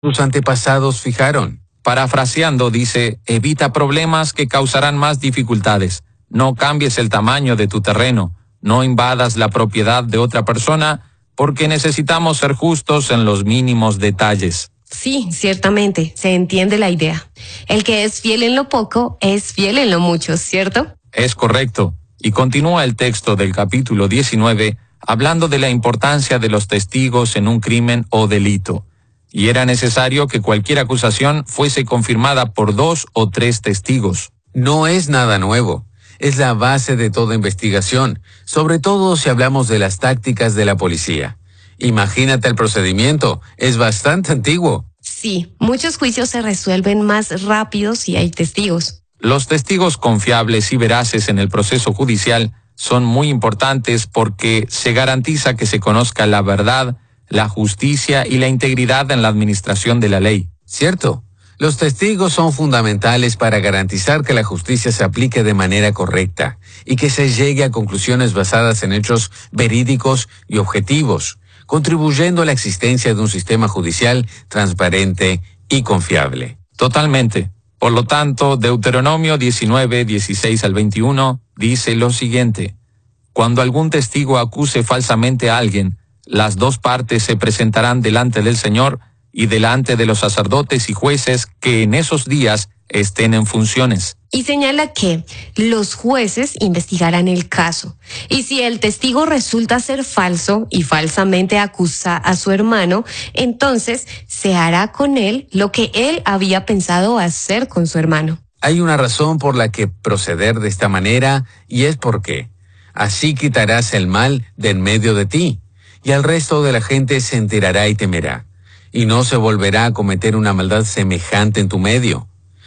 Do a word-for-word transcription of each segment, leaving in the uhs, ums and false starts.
sus antepasados fijaron. Parafraseando, dice, evita problemas que causarán más dificultades. No cambies el tamaño de tu terreno. No invadas la propiedad de otra persona, porque necesitamos ser justos en los mínimos detalles. Sí, ciertamente, se entiende la idea. El que es fiel en lo poco, es fiel en lo mucho, ¿cierto? Es correcto. Y continúa el texto del capítulo diecinueve, hablando de la importancia de los testigos en un crimen o delito. Y era necesario que cualquier acusación fuese confirmada por dos o tres testigos. No es nada nuevo. Es la base de toda investigación, sobre todo si hablamos de las tácticas de la policía. Imagínate el procedimiento, es bastante antiguo. Sí, muchos juicios se resuelven más rápido si hay testigos. Los testigos confiables y veraces en el proceso judicial son muy importantes porque se garantiza que se conozca la verdad, la justicia y la integridad en la administración de la ley. Cierto. Los testigos son fundamentales para garantizar que la justicia se aplique de manera correcta y que se llegue a conclusiones basadas en hechos verídicos y objetivos, contribuyendo a la existencia de un sistema judicial transparente y confiable. Totalmente. Por lo tanto, Deuteronomio diecinueve, dieciséis al veintiuno dice lo siguiente: cuando algún testigo acuse falsamente a alguien, las dos partes se presentarán delante del Señor y delante de los sacerdotes y jueces que en esos días estén en funciones. Y señala que los jueces investigarán el caso. Y si el testigo resulta ser falso y falsamente acusa a su hermano, entonces se hará con él lo que él había pensado hacer con su hermano. Hay una razón por la que proceder de esta manera, y es porque así quitarás el mal de en medio de ti, y el resto de la gente se enterará y temerá, y no se volverá a cometer una maldad semejante en tu medio.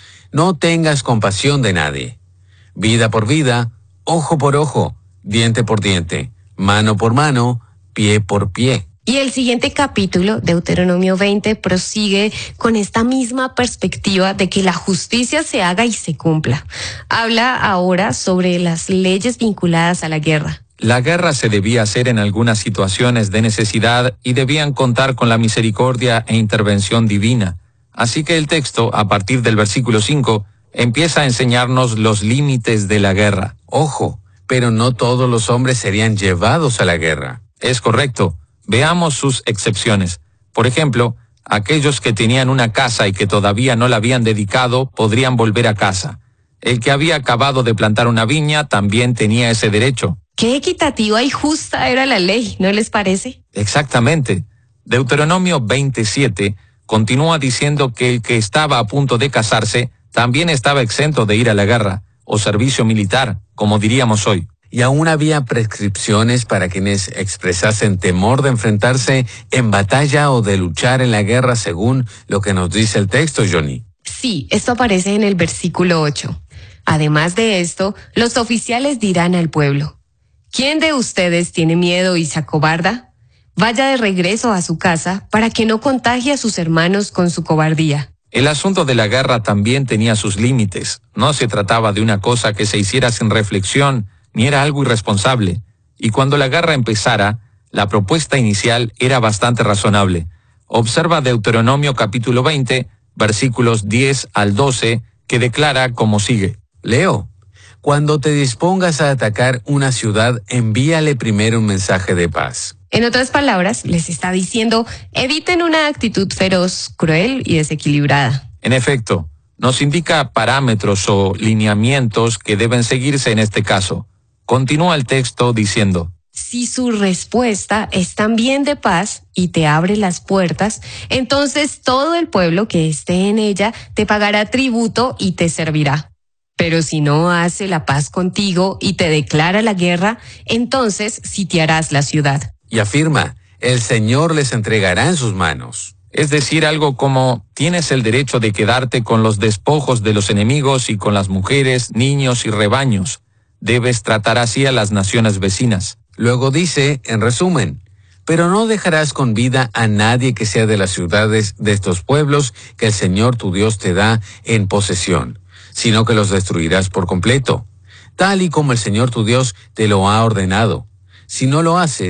No tengas compasión de nadie. Vida por vida, ojo por ojo, diente por diente, mano por mano, pie por pie. Y el siguiente capítulo, Deuteronomio veinte, prosigue con esta misma perspectiva de que la justicia se haga y se cumpla. Habla ahora sobre las leyes vinculadas a la guerra. La guerra se debía hacer en algunas situaciones de necesidad y debían contar con la misericordia e intervención divina. Así que el texto, a partir del versículo cinco, empieza a enseñarnos los límites de la guerra. Ojo, pero no todos los hombres serían llevados a la guerra. Es correcto. Veamos sus excepciones. Por ejemplo, aquellos que tenían una casa y que todavía no la habían dedicado podrían volver a casa. El que había acabado de plantar una viña también tenía ese derecho. Qué equitativa y justa era la ley, ¿no les parece? Exactamente. Deuteronomio veintisiete continúa diciendo que el que estaba a punto de casarse también estaba exento de ir a la guerra, o servicio militar, como diríamos hoy. Y aún había prescripciones para quienes expresasen temor de enfrentarse en batalla o de luchar en la guerra, según lo que nos dice el texto, Johnny. Sí, esto aparece en el versículo ocho. Además de esto, los oficiales dirán al pueblo: ¿quién de ustedes tiene miedo y se acobarda? Vaya de regreso a su casa para que no contagie a sus hermanos con su cobardía. El asunto de la guerra también tenía sus límites. No se trataba de una cosa que se hiciera sin reflexión, ni era algo irresponsable. Y cuando la guerra empezara, la propuesta inicial era bastante razonable. Observa Deuteronomio capítulo veinte, versículos diez al doce, que declara como sigue. Leo: cuando te dispongas a atacar una ciudad, envíale primero un mensaje de paz. En otras palabras, les está diciendo, eviten una actitud feroz, cruel y desequilibrada. En efecto, nos indica parámetros o lineamientos que deben seguirse en este caso. Continúa el texto diciendo: si su respuesta es también de paz y te abre las puertas, entonces todo el pueblo que esté en ella te pagará tributo y te servirá. Pero si no hace la paz contigo y te declara la guerra, entonces sitiarás la ciudad. Y afirma, el Señor les entregará en sus manos. Es decir, algo como, tienes el derecho de quedarte con los despojos de los enemigos y con las mujeres, niños y rebaños. Debes tratar así a las naciones vecinas. Luego dice, en resumen, pero no dejarás con vida a nadie que sea de las ciudades de estos pueblos que el Señor tu Dios te da en posesión, sino que los destruirás por completo, tal y como el Señor tu Dios te lo ha ordenado. Si no lo haces,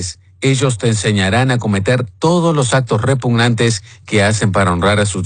ellos te enseñarán a cometer todos los actos repugnantes que hacen para honrar a sus